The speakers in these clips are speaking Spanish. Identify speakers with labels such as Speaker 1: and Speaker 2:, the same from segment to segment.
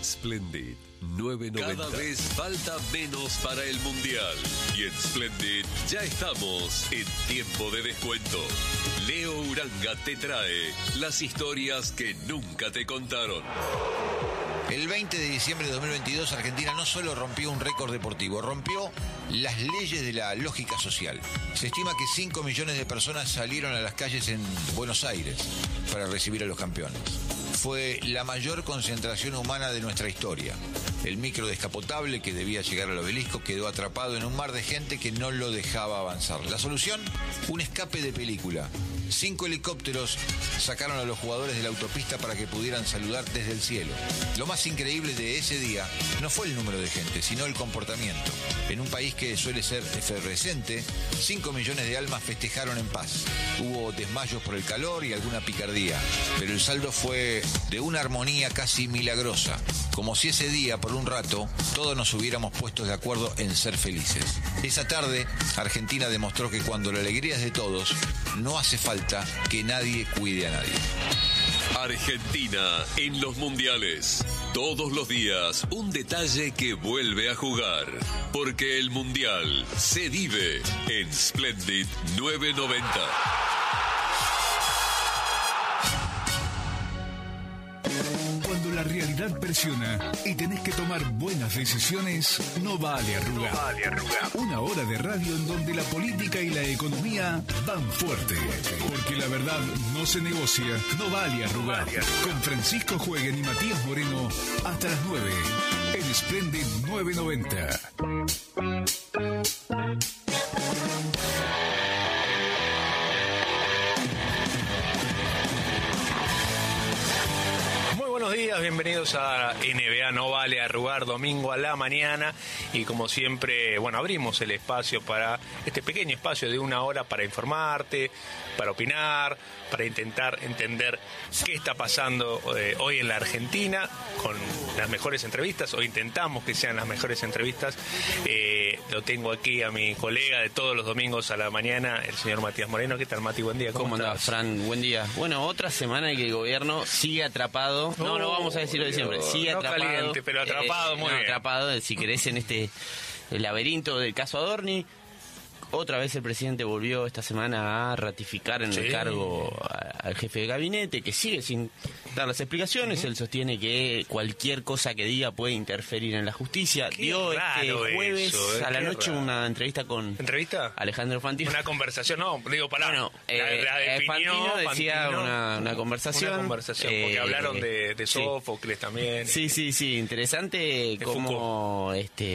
Speaker 1: Splendid 990. Cada vez falta menos para el Mundial. Y en Splendid ya estamos en tiempo de descuento. Leo Uranga te trae las historias que nunca te contaron.
Speaker 2: El 20 de diciembre de 2022, Argentina no solo rompió un récord deportivo, rompió las leyes de la lógica social. Se estima que 5 millones de personas salieron a las calles en Buenos Aires para recibir a los campeones. Fue la mayor concentración humana de nuestra historia. El micro descapotable que debía llegar al obelisco quedó atrapado en un mar de gente que no lo dejaba avanzar. La solución, un escape de película. 5 helicópteros sacaron a los jugadores de la autopista para que pudieran saludar desde el cielo. Lo más increíble de ese día no fue el número de gente, sino el comportamiento. En un país que suele ser efervescente, 5 millones de almas festejaron en paz. Hubo desmayos por el calor y alguna picardía, pero el saldo fue de una armonía casi milagrosa, como si ese día, por un rato, todos nos hubiéramos puesto de acuerdo en ser felices. Esa tarde, Argentina demostró que cuando la alegría es de todos, no hace falta que nadie cuide a nadie.
Speaker 1: Argentina en los mundiales. Todos los días un detalle que vuelve a jugar. Porque el mundial se vive en Splendid 990.
Speaker 3: Cuando la realidad presiona y tenés que tomar buenas decisiones, no vale arrugar. Una hora de radio en donde la política y la economía van fuerte. Porque la verdad no se negocia, no vale arrugar. Con Francisco Jueguen y Matías Moreno hasta las 9 en Splendid 990.
Speaker 4: Buenos días, bienvenidos a NBA No Vale Arrugar, domingo a la mañana, y como siempre, bueno, abrimos el espacio para este pequeño espacio de una hora para informarte, para opinar, para intentar entender qué está pasando hoy en la Argentina con las mejores entrevistas, o intentamos que sean las mejores entrevistas. Lo tengo aquí a mi colega de todos los domingos a la mañana, el señor Matías Moreno. ¿Qué tal, Mati? Buen día.
Speaker 5: ¿Cómo andás, Fran? Buen día. Bueno, otra semana en que el gobierno sigue atrapado. No vamos a decirlo de siempre. Sigue
Speaker 4: no
Speaker 5: atrapado.
Speaker 4: Caliente, pero atrapado, muy bien.
Speaker 5: Atrapado, si querés, en este laberinto del caso Adorni. Otra vez el presidente volvió esta semana a ratificar en el cargo al jefe de gabinete, que sigue sin dar las explicaciones. Él sostiene que cualquier cosa que diga puede interferir en la justicia. Dio este jueves a la noche una entrevista con Alejandro Fantino.
Speaker 4: Una conversación,
Speaker 5: Bueno, Fantino decía una conversación.
Speaker 4: Una conversación, porque hablaron de Sófocles también.
Speaker 5: Sí, interesante cómo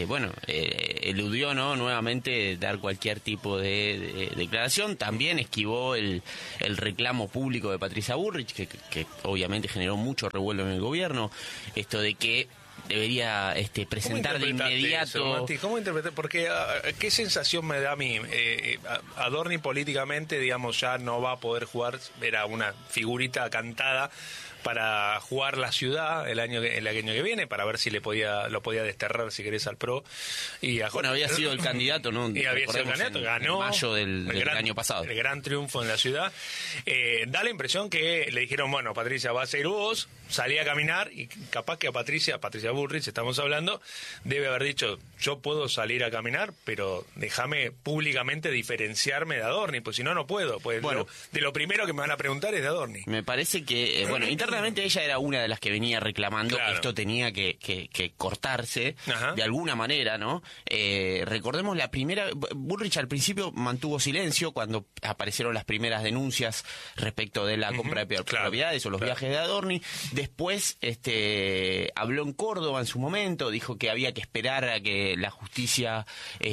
Speaker 5: eludió nuevamente dar cualquier tipo de declaración. También esquivó el reclamo público de Patricia Bullrich, que obviamente generó mucho revuelo en el gobierno, esto de que debería presentar de inmediato.
Speaker 4: Eso, Mati? ¿Cómo interpretar? Porque ¿qué sensación me da a mí? Adorni políticamente, digamos, ya no va a poder jugar, era una figurita cantada para jugar la ciudad el año que viene, para ver si lo podía desterrar, si querés, al PRO. Bueno,
Speaker 5: había sido el candidato, ¿no?
Speaker 4: Y había sido el candidato, ganó
Speaker 5: en mayo del año pasado.
Speaker 4: El gran triunfo en la ciudad. Da la impresión que le dijeron, bueno, Patricia, vas a ir vos, salí a caminar, y capaz que a Patricia Bullrich, estamos hablando, debe haber dicho, yo puedo salir a caminar, pero déjame públicamente diferenciarme de Adorni, pues si no, no puedo. Pues bueno, de lo primero que me van a preguntar es de Adorni.
Speaker 5: Me parece que, internamente ella era una de las que venía reclamando que esto tenía que cortarse de alguna manera, ¿no? Recordemos la primera, Bullrich al principio mantuvo silencio cuando aparecieron las primeras denuncias respecto de la compra de propiedades o los viajes de Adorni. Después habló en Córdoba en su momento, dijo que había que esperar a que la justicia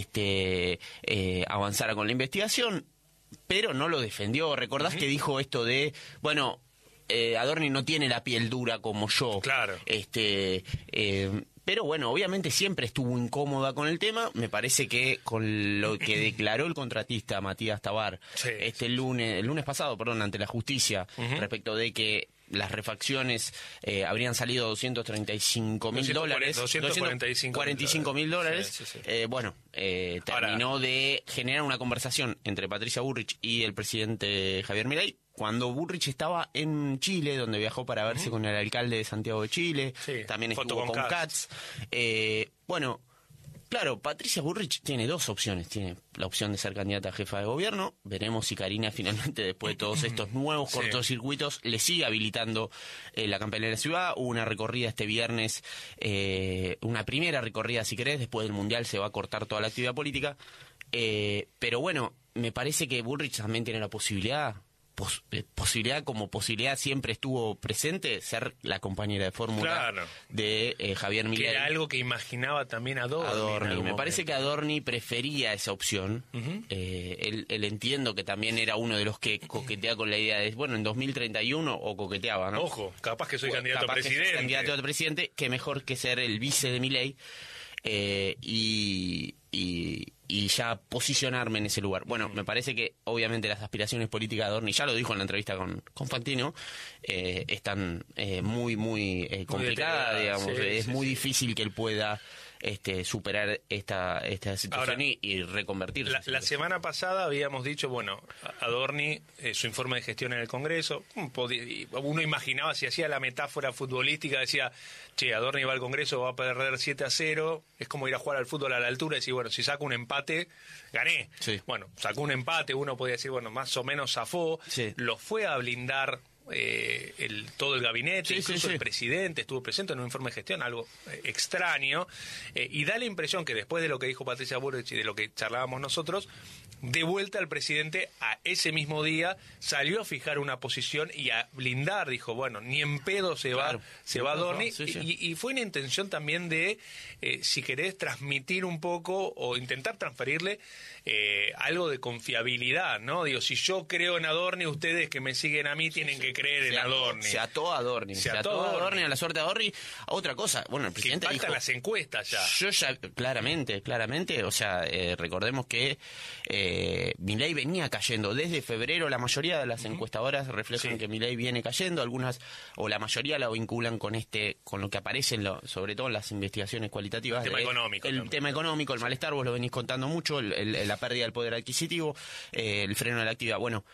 Speaker 5: avanzara con la investigación, pero no lo defendió. ¿Recordás que dijo esto de, Adorni no tiene la piel dura como yo?
Speaker 4: Claro.
Speaker 5: Pero bueno, obviamente siempre estuvo incómoda con el tema. Me parece que con lo que declaró el contratista Matías Tabar el lunes pasado, ante la justicia, respecto de que las refacciones habrían salido $235.000.
Speaker 4: 245.000
Speaker 5: Sí. Terminó de generar una conversación entre Patricia Bullrich y el presidente Javier Milei, cuando Bullrich estaba en Chile, donde viajó para verse con el alcalde de Santiago de Chile, también estuvo con Katz. Claro, Patricia Bullrich tiene dos opciones. Tiene la opción de ser candidata a jefa de gobierno. Veremos si Karina finalmente, después de todos estos nuevos cortocircuitos, le sigue habilitando la campaña de la ciudad. Hubo una recorrida este viernes, una primera recorrida, si querés. Después del Mundial se va a cortar toda la actividad política. Pero bueno, me parece que Bullrich también tiene la posibilidad siempre estuvo presente, ser la compañera de fórmula de Javier Milei.
Speaker 4: Que era algo que imaginaba también Adorni.
Speaker 5: Me parece que Adorni prefería esa opción. Él entiendo que también era uno de los que coquetea con la idea de, en 2031 o coqueteaba, ¿no?
Speaker 4: Ojo, capaz que soy candidato a
Speaker 5: presidente, que mejor que ser el vice de Milei y ya posicionarme en ese lugar. Bueno, me parece que obviamente las aspiraciones políticas de Adorni, ya lo dijo en la entrevista con Fantino, están muy complicadas, digamos. Es muy difícil que él pueda superar esta situación. Ahora, y reconvertirse.
Speaker 4: La semana pasada habíamos dicho, Adorni, su informe de gestión en el Congreso, uno imaginaba, si hacía la metáfora futbolística, decía, Adorni va al Congreso, va a perder 7-0, es como ir a jugar al fútbol a la altura y decir, si saco un empate, gané.
Speaker 5: Sí.
Speaker 4: Sacó un empate, uno podía decir, más o menos zafó, lo fue a blindar todo el gabinete, incluso el presidente estuvo presente en un informe de gestión, algo extraño, y da la impresión que después de lo que dijo Patricia Bullrich y de lo que charlábamos nosotros, de vuelta al presidente a ese mismo día salió a fijar una posición y a blindar, dijo, ni en pedo se va Adorni, y fue una intención también de, si querés, transmitir un poco o intentar transferirle algo de confiabilidad, ¿no? Digo, si yo creo en Adorni, ustedes que me siguen a mí tienen que creer en Adorni.
Speaker 5: Se ató a Adorni. Se ató a Adorni, a la suerte de Adorni. Otra cosa, el presidente
Speaker 4: dijo... las encuestas ya.
Speaker 5: Yo ya, claramente, recordemos que Milei venía cayendo. Desde febrero la mayoría de las encuestadoras reflejan que Milei viene cayendo, algunas, o la mayoría la vinculan con lo que aparece, sobre todo en las investigaciones cualitativas.
Speaker 4: El tema económico.
Speaker 5: Tema económico, el malestar, vos lo venís contando mucho, la pérdida del poder adquisitivo, el freno de la actividad.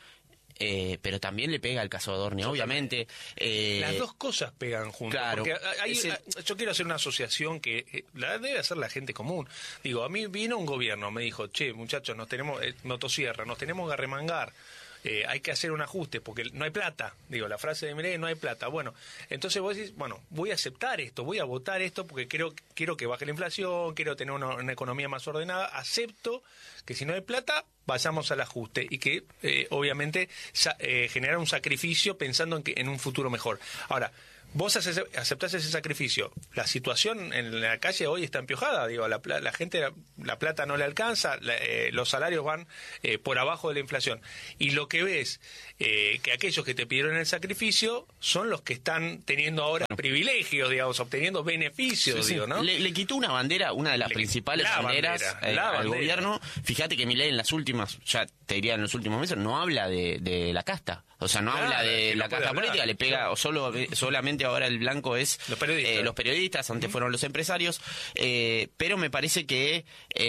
Speaker 5: Pero también le pega el caso de Adorni, obviamente.
Speaker 4: Las dos cosas pegan juntas.
Speaker 5: Claro.
Speaker 4: Porque yo quiero hacer una asociación que la debe hacer la gente común. Digo, a mí vino un gobierno, me dijo, muchachos, nos tenemos motosierra, nos tenemos que arremangar. Hay que hacer un ajuste porque no hay plata. Digo, la frase de Milei, no hay plata. Entonces vos decís, voy a aceptar esto, voy a votar esto porque quiero que baje la inflación, quiero tener una economía más ordenada. Acepto que si no hay plata, vayamos al ajuste y que obviamente generar un sacrificio pensando en un futuro mejor. Ahora, vos aceptás ese sacrificio. La situación en la calle hoy está empiojada. Digo, la gente, la plata no le alcanza, los salarios van por abajo de la inflación. Y lo que ves, que aquellos que te pidieron el sacrificio son los que están teniendo ahora privilegios, digamos, obteniendo beneficios, ¿no?
Speaker 5: Le quitó una bandera, una de las principales banderas al gobierno. Fíjate que Milei en las últimas, ya te diría en los últimos meses, no habla de la casta. O sea, no habla de la casta política, le pega, o solamente ahora el blanco es los periodistas, antes fueron los empresarios, pero me parece que,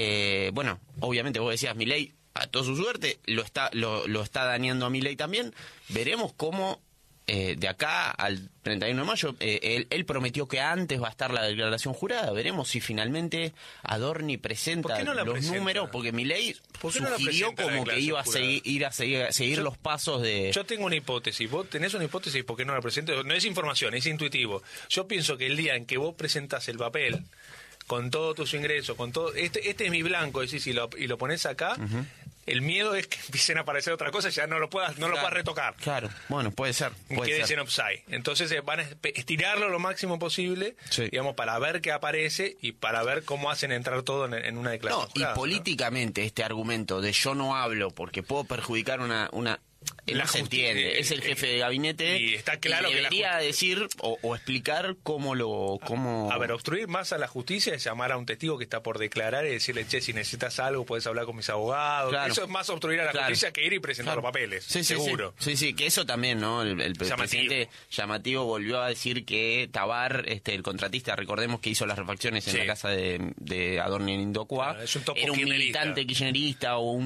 Speaker 5: obviamente vos decías, Milei ató su suerte, lo está dañando a Milei también. Veremos cómo de acá al 31 de mayo, él prometió que antes va a estar la declaración jurada. Veremos si finalmente Adorni presenta los números, porque Milei sugirió como que iba a seguir los pasos de...
Speaker 4: Yo tengo una hipótesis, vos tenés una hipótesis, ¿por qué no la presentas? No es información, es intuitivo. Yo pienso que el día en que vos presentás el papel con todos tus ingresos, con todo, este es mi blanco, decís, y lo pones acá, el miedo es que empiecen a aparecer otras cosas, ya no lo puedas retocar.
Speaker 5: Claro, puede ser.
Speaker 4: Quedes en offside. Entonces van a estirarlo lo máximo posible, digamos, para ver qué aparece y para ver cómo hacen entrar todo en una declaración.
Speaker 5: Y políticamente este argumento de yo no hablo porque puedo perjudicar una no se entiende. Es el jefe de gabinete
Speaker 4: y está claro
Speaker 5: y debería decir o explicar cómo lo...
Speaker 4: A ver, obstruir más a la justicia es llamar a un testigo que está por declarar y decirle, che, si necesitas algo, puedes hablar con mis abogados. Claro. Eso es más obstruir a la justicia que ir y presentar los papeles, seguro.
Speaker 5: Sí, que eso también, ¿no? El presidente llamativo volvió a decir que Tabar, el contratista, recordemos que hizo las refacciones en la casa de Adorni en Indocua, era un militante kirchnerista o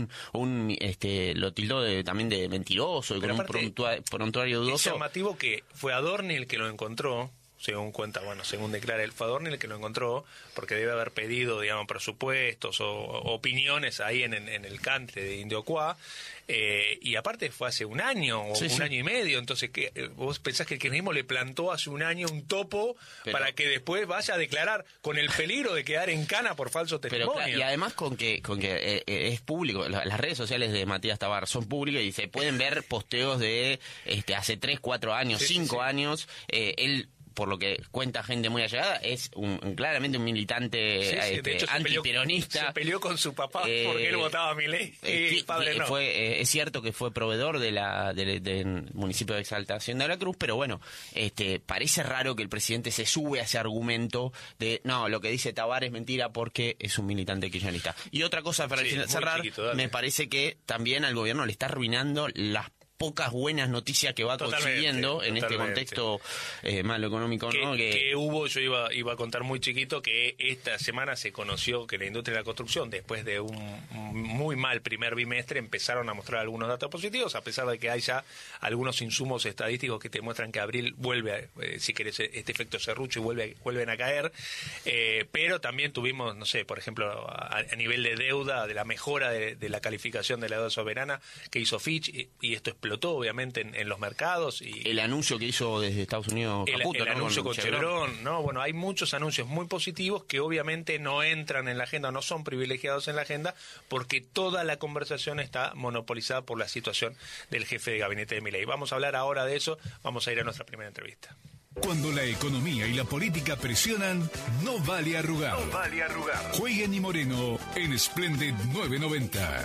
Speaker 5: lo tildó también de mentiroso y con un prontuario dudoso.
Speaker 4: Es llamativo que fue Adorni el que lo encontró, según declara él, fue Adorni el que lo encontró, porque debe haber pedido, digamos, presupuestos o opiniones ahí en el country de Indocua, y aparte fue hace un año o un año y medio. Entonces, ¿vos pensás que el kirchnerismo le plantó hace un año un topo para que después vaya a declarar con el peligro de quedar en cana por falso testimonio?
Speaker 5: Y además con que es público, las redes sociales de Matías Tabar son públicas y se pueden ver posteos de hace 3, 4 años, 5 años. Él, por lo que cuenta gente muy allegada, es claramente un militante antiperonista.
Speaker 4: Se peleó con su papá porque él votaba a Milei y el padre no.
Speaker 5: Es cierto que fue proveedor del municipio de Exaltación de la Cruz, pero bueno, parece raro que el presidente se sube a ese argumento de, no, lo que dice Tabar es mentira porque es un militante kirchnerista. Y otra cosa para cerrar, me parece que también al gobierno le está arruinando las pocas buenas noticias que va consiguiendo en este contexto malo económico, ¿no?
Speaker 4: Que hubo, yo iba a contar muy chiquito, que esta semana se conoció que la industria de la construcción, después de un muy mal primer bimestre, empezaron a mostrar algunos datos positivos, a pesar de que hay ya algunos insumos estadísticos que te muestran que abril vuelve, si querés, este efecto serrucho y vuelven a caer, pero también tuvimos, no sé, por ejemplo, a nivel de deuda, de la mejora de la calificación de la deuda soberana que hizo Fitch, y esto explotó obviamente en los mercados. Y
Speaker 5: el anuncio que hizo desde Estados Unidos Caputo,
Speaker 4: el anuncio con Chevron, ¿no? Bueno, hay muchos anuncios muy positivos que obviamente no entran en la agenda, no son privilegiados en la agenda, porque toda la conversación está monopolizada por la situación del jefe de gabinete de Milei. Vamos a hablar ahora de eso, vamos a ir a nuestra primera entrevista.
Speaker 3: Cuando la economía y la política presionan, no vale arrugar. Jueguen y Moreno en Splendid 990.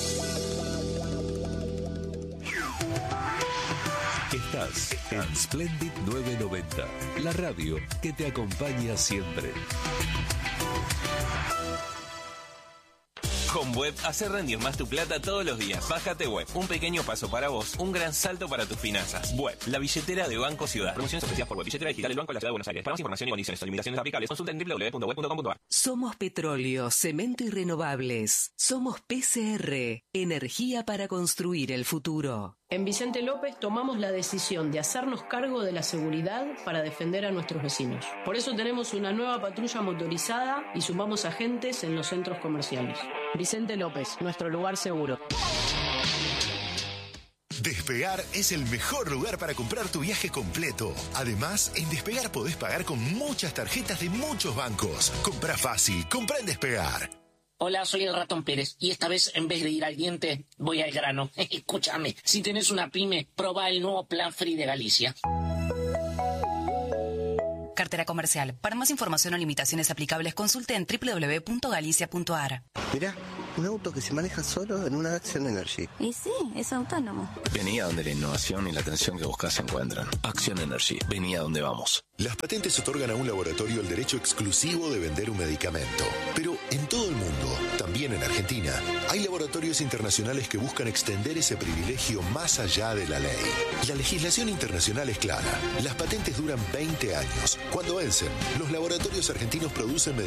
Speaker 1: Estás en Splendid 990, la radio que te acompaña siempre.
Speaker 6: Con Web, hacer rendir más tu plata todos los días. Bájate Web, un pequeño paso para vos, un gran salto para tus finanzas. Web, la billetera de Banco Ciudad. Promociones ofrecidas por Web, billetera digital del Banco de la Ciudad de Buenos Aires. Para más información y condiciones o limitaciones aplicables, consulta en www.web.com.ar.
Speaker 7: Somos petróleo, cemento y renovables. Somos PCR, energía para construir el futuro.
Speaker 8: En Vicente López tomamos la decisión de hacernos cargo de la seguridad para defender a nuestros vecinos. Por eso tenemos una nueva patrulla motorizada y sumamos agentes en los centros comerciales. Vicente López, nuestro lugar seguro.
Speaker 9: Despegar es el mejor lugar para comprar tu viaje completo. Además, en Despegar podés pagar con muchas tarjetas de muchos bancos. Comprá fácil, comprá en Despegar.
Speaker 10: Hola, soy el Ratón Pérez y esta vez en vez de ir al diente, voy al grano. Escúchame, si tenés una pyme, probá el nuevo Plan Free de Galicia.
Speaker 11: Cartera comercial. Para más información o limitaciones aplicables, consulte en www.galicia.ar.
Speaker 12: Mirá, un auto que se maneja solo en una Action Energy.
Speaker 13: Y sí, es autónomo.
Speaker 14: Vení a donde la innovación y la atención que buscas se encuentran. Action Energy. Vení a donde vamos.
Speaker 9: Las patentes otorgan a un laboratorio el derecho exclusivo de vender un medicamento. Pero en todo el mundo, también en Argentina, hay laboratorios internacionales que buscan extender ese privilegio más allá de la ley. La legislación internacional es clara. Las patentes duran 20 años. Cuando vencen, los laboratorios argentinos producen